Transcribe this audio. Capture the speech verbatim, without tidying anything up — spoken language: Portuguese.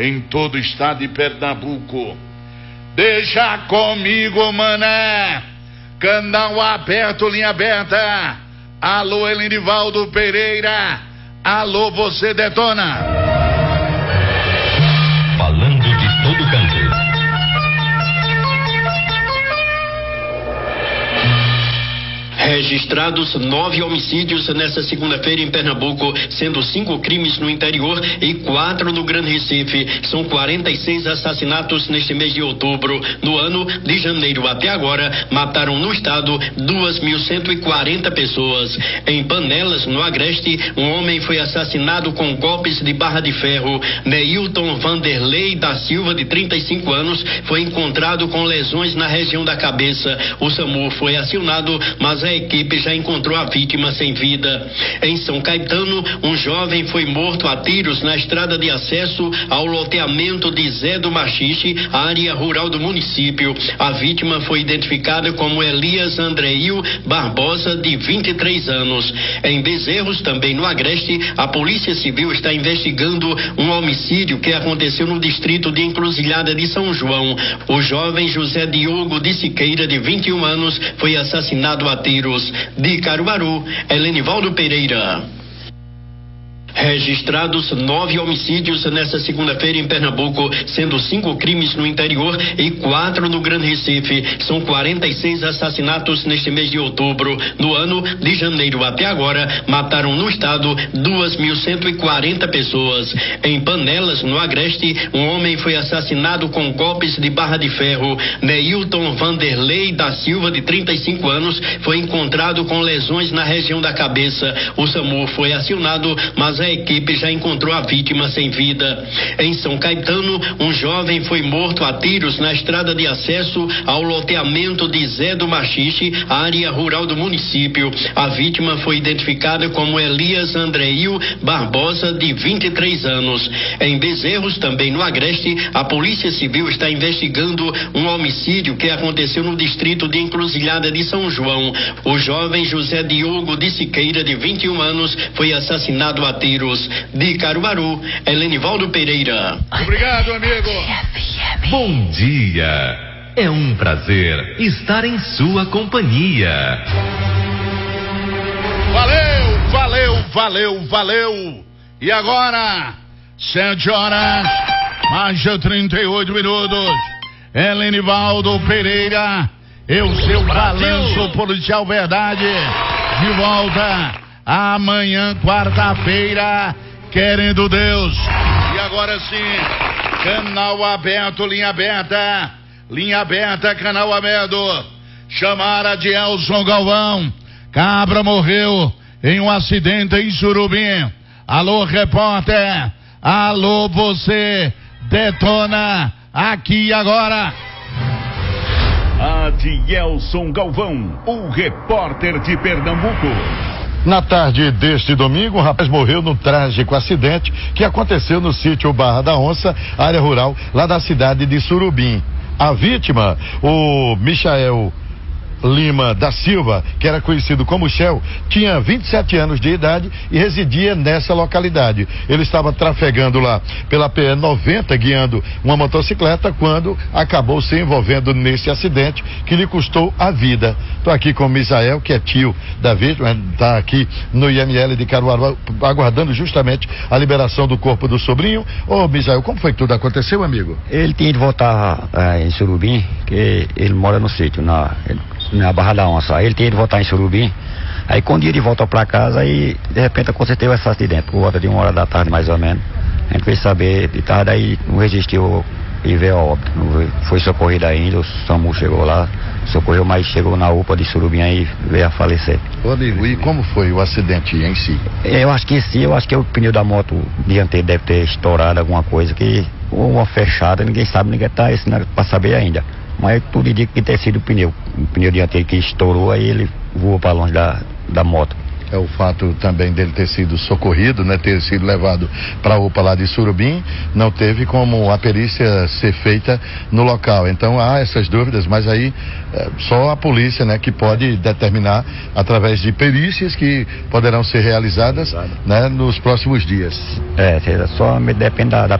em todo o estado de Pernambuco. Deixa comigo, mané. Canal aberto, linha aberta. Alô, Elinivaldo Pereira. Alô, você detona. Falando de todo canto. Registrados nove homicídios nesta segunda-feira em Pernambuco, sendo cinco crimes no interior e quatro no Grande Recife. São quarenta e seis assassinatos neste mês de outubro. No ano de janeiro até agora, mataram no estado duas mil cento e quarenta pessoas. Em Panelas, no Agreste, um homem foi assassinado com golpes de barra de ferro. Neilton Vanderlei da Silva, de trinta e cinco anos, foi encontrado com lesões na região da cabeça. O SAMU foi acionado, mas a A equipe já encontrou a vítima sem vida. Em São Caetano, um jovem foi morto a tiros na estrada de acesso ao loteamento de Zé do Machixe, área rural do município. A vítima foi identificada como Elias Andreil Barbosa, de vinte e três anos. Em Bezerros, também no Agreste, a Polícia Civil está investigando um homicídio que aconteceu no distrito de Encruzilhada de São João. O jovem José Diogo de Siqueira, de vinte e um anos, foi assassinado a tiros. De Caruaru, Elinivaldo Pereira. Registrados nove homicídios nesta segunda-feira em Pernambuco, sendo cinco crimes no interior e quatro no Grande Recife. São quarenta e seis assassinatos neste mês de outubro. No ano de janeiro até agora, mataram no estado duas mil cento e quarenta pessoas. Em Panelas, no Agreste, um homem foi assassinado com golpes de barra de ferro. Neilton Vanderlei da Silva, de trinta e cinco anos, foi encontrado com lesões na região da cabeça. O SAMU foi acionado, mas a equipe já encontrou a vítima sem vida. Em São Caetano, um jovem foi morto a tiros na estrada de acesso ao loteamento de Zé do Machixe, área rural do município. A vítima foi identificada como Elias Andreil Barbosa, de vinte e três anos. Em Bezerros, também no Agreste, a Polícia Civil está investigando um homicídio que aconteceu no distrito de Encruzilhada de São João. O jovem José Diogo de Siqueira, de vinte e um anos, foi assassinado a tiros. De Caruaru, Elinivaldo Pereira. Obrigado, amigo. Bom dia. É um prazer estar em sua companhia. Valeu, valeu, valeu, valeu. E agora, sete horas, mais de trinta e oito minutos. Elinivaldo Pereira, eu seu balanço policial verdade, de volta amanhã, quarta-feira, querendo Deus. E agora sim, canal aberto, linha aberta, linha aberta, canal aberto. Chamara de Elson Galvão. Cabra morreu em um acidente em Surubim. Alô, repórter. Alô, você detona aqui e agora. Adielson Galvão, o repórter de Pernambuco. Na tarde deste domingo, um rapaz morreu num trágico acidente que aconteceu no sítio Barra da Onça, área rural, lá da cidade de Surubim. A vítima, o Michael Lima da Silva, que era conhecido como Shell, tinha vinte e sete anos de idade e residia nessa localidade. Ele estava trafegando lá pela P E noventa, guiando uma motocicleta, quando acabou se envolvendo nesse acidente que lhe custou a vida. Estou aqui com o Misael, que é tio da vítima, está aqui no I M L de Caruaru, aguardando justamente a liberação do corpo do sobrinho. Ô Misael, como foi que tudo aconteceu, amigo? Ele tinha de voltar é, em Surubim, que ele mora no sítio, na... Ele... na Barra da Onça. Aí ele tinha de voltar em Surubim. Aí quando ele volta para casa, aí de repente aconteceu esse acidente, por volta de uma hora da tarde mais ou menos. A gente veio saber de tarde, aí não resistiu e veio a óbito. Foi socorrido ainda, o SAMU chegou lá, socorreu, mas chegou na U P A de Surubim e veio a falecer. Ô amigo, e como foi o acidente em si? Eu acho que em si, eu acho que o pneu da moto dianteiro deve ter estourado alguma coisa, que ou uma fechada, ninguém sabe, ninguém tá para saber ainda. Mas tudo indica que ter sido o pneu. O pneu dianteiro que estourou, aí ele voou para longe da, da moto. É o fato também dele ter sido socorrido, né, ter sido levado para a U P A lá de Surubim, não teve como a perícia ser feita no local. Então há essas dúvidas, mas aí é, só a polícia, né, que pode determinar através de perícias que poderão ser realizadas, né, nos próximos dias. É, só depende da, da